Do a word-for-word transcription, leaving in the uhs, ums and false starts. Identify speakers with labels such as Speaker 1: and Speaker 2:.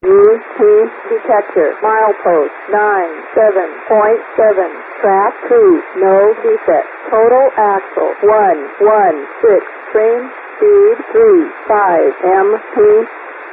Speaker 1: U T detector, milepost nine seven point seven, track two, no defect, total axle one one six, train speed three five, M P